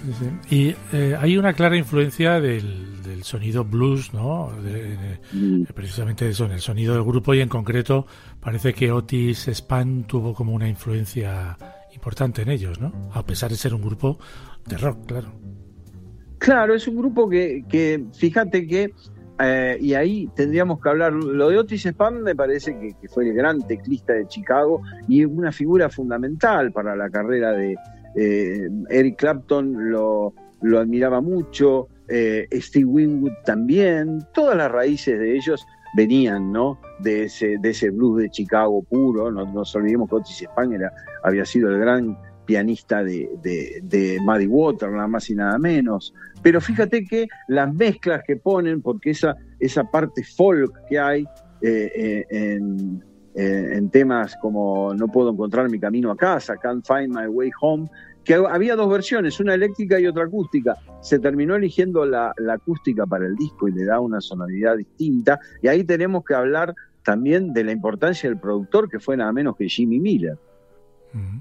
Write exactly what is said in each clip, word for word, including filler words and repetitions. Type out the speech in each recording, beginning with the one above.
Sí, sí. Y eh, hay una clara influencia del, del sonido blues, ¿no? De, de, mm. Precisamente eso, en el sonido del grupo, y en concreto parece que Otis Spann tuvo como una influencia importante en ellos, ¿no? A pesar de ser un grupo de rock, claro. Claro, es un grupo que, que fíjate que, eh, y ahí tendríamos que hablar, lo de Otis Spann me parece que, que fue el gran teclista de Chicago y una figura fundamental para la carrera de eh, Eric Clapton, lo, lo admiraba mucho, eh, Steve Winwood también, todas las raíces de ellos venían, ¿no? De ese, de ese blues de Chicago puro. No nos olvidemos que Otis Spann era, había sido el gran pianista de, de, de Muddy Waters, nada más y nada menos. Pero fíjate que las mezclas que ponen, porque esa, esa parte folk que hay eh, eh, en, eh, en temas como No puedo encontrar mi camino a casa, Can't Find My Way Home, que había dos versiones, una eléctrica y otra acústica. Se terminó eligiendo la, la acústica para el disco y le da una sonoridad distinta. Y ahí tenemos que hablar también de la importancia del productor, que fue nada menos que Jimmy Miller. Mm-hmm.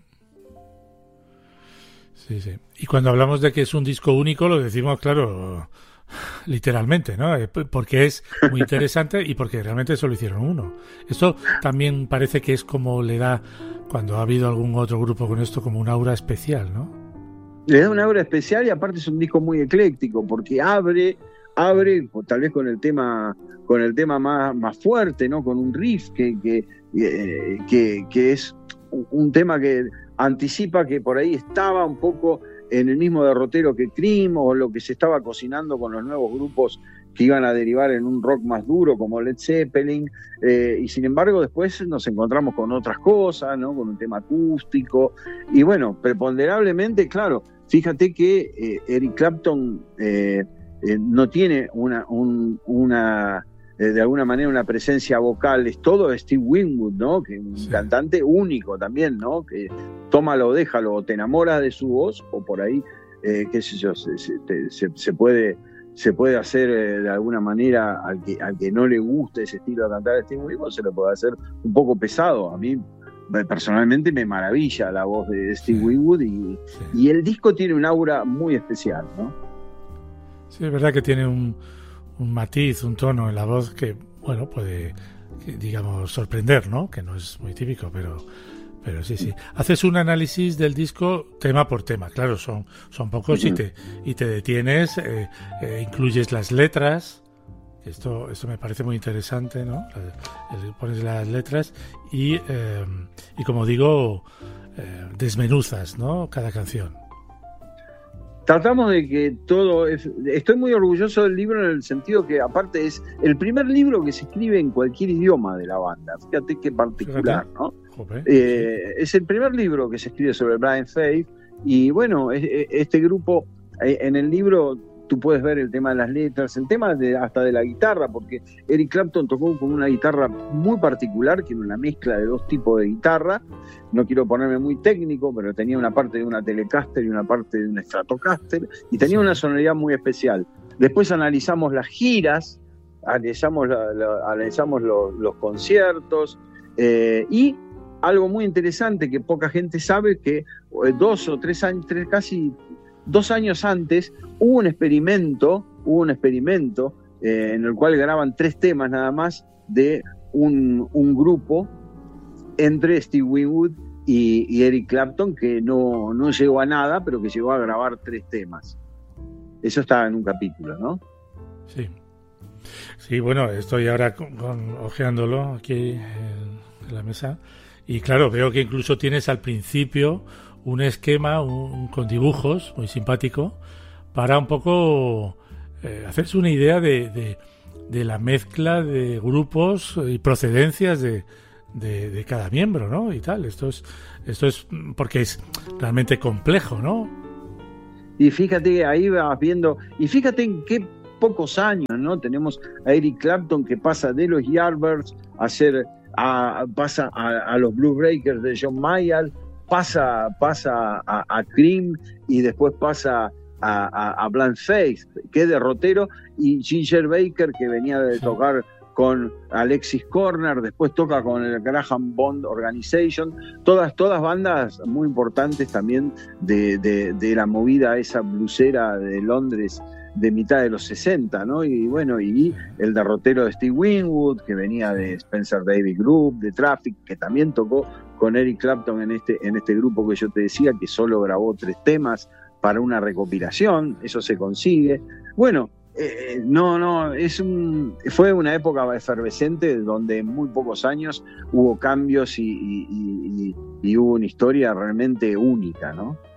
Sí, sí. Y cuando hablamos de que es un disco único, lo decimos, claro, literalmente, ¿no? Porque es muy interesante y porque realmente solo hicieron uno. Esto también parece que es como le da, cuando ha habido algún otro grupo con esto, como un aura especial, ¿no? Le da un aura especial y aparte es un disco muy ecléctico, porque abre, abre, tal vez con el tema, con el tema más, más fuerte, ¿no? Con un riff que, que, que, que es un tema que anticipa que por ahí estaba un poco en el mismo derrotero que Cream, o lo que se estaba cocinando con los nuevos grupos que iban a derivar en un rock más duro como Led Zeppelin, eh, y sin embargo después nos encontramos con otras cosas, ¿no? Con un tema acústico, y bueno, preponderablemente, claro, fíjate que eh, Eric Clapton eh, eh, no tiene una, un, una de alguna manera una presencia vocal, es todo Steve Winwood, ¿no? Que un sí. cantante único también, ¿no? Que tómalo o déjalo, o te enamoras de su voz, o por ahí, eh, qué sé yo, se, se, se, se puede se puede hacer eh, de alguna manera al que, al que no le guste ese estilo de cantar de Steve Winwood, se lo puede hacer un poco pesado. A mí personalmente me maravilla la voz de Steve sí. Winwood y, sí. y el disco tiene un aura muy especial, ¿no? Sí, es verdad que tiene un un matiz, un tono en la voz que, bueno, puede, digamos, sorprender, ¿no? Que no es muy típico, pero pero sí, sí. Haces un análisis del disco tema por tema, claro, son son pocos, uh-huh. y te y te detienes, eh, eh, incluyes las letras, esto esto me parece muy interesante, ¿no? El, el, pones las letras y eh, y como digo, eh, desmenuzas, ¿no? Cada canción. Tratamos de que todo es, estoy muy orgulloso del libro en el sentido que aparte es el primer libro que se escribe en cualquier idioma de la banda, fíjate qué particular, ¿no? Joder, eh, sí. Es el primer libro que se escribe sobre Blind Faith y bueno, este grupo en el libro tú puedes ver el tema de las letras, el tema de, hasta de la guitarra, porque Eric Clapton tocó con una guitarra muy particular, que era una mezcla de dos tipos de guitarra. No quiero ponerme muy técnico, pero tenía una parte de una Telecaster y una parte de una Stratocaster, y tenía una sonoridad muy especial. Después analizamos las giras, analizamos, la, la, analizamos los, los conciertos, eh, y algo muy interesante que poca gente sabe, que dos o tres años, tres, casi dos años antes, hubo un experimento, hubo un experimento eh, en el cual graban tres temas nada más de un, un grupo entre Steve Winwood y, y Eric Clapton, que no, no llegó a nada, pero que llegó a grabar tres temas. Eso estaba en un capítulo, ¿no? Sí. Sí, bueno, estoy ahora con, con, ojeándolo aquí en, en la mesa, y claro, veo que incluso tienes al principio un esquema un, con dibujos muy simpático para un poco eh, hacerse una idea de, de, de la mezcla de grupos y procedencias de, de, de cada miembro, ¿no? Y tal, esto es, esto es porque es realmente complejo, ¿no? Y fíjate, ahí vas viendo, y fíjate en qué pocos años, ¿no? Tenemos a Eric Clapton que pasa de los Yardbirds a ser, a, pasa a, a los Blues Breakers de John Mayall, pasa, pasa a, a Cream y después pasa a, a, a Blind Faith, que es derrotero, y Ginger Baker, que venía de tocar con Alexis Corner, después toca con el Graham Bond Organization, todas, todas bandas muy importantes también de, de, de la movida esa blusera de Londres de mitad de los sesenta, ¿no? Y bueno, y el derrotero de Steve Winwood, que venía de Spencer Davis Group, de Traffic, que también tocó con Eric Clapton en este, en este grupo que yo te decía, que solo grabó tres temas para una recopilación, eso se consigue. Bueno, eh, no, no, es un, fue una época efervescente donde en muy pocos años hubo cambios y, y, y, y hubo una historia realmente única, ¿no?